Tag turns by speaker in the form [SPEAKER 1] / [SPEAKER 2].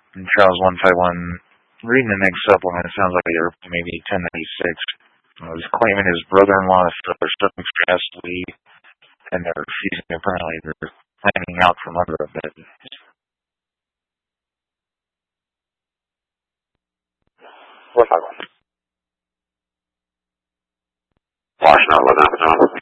[SPEAKER 1] Charles 151, reading the next supplement, it sounds like they're maybe 1096. He's claiming his brother-in-law is stuffing stress lead, and they're refusing. Apparently, they're hanging out from under a bed.
[SPEAKER 2] 451. Washington, 11,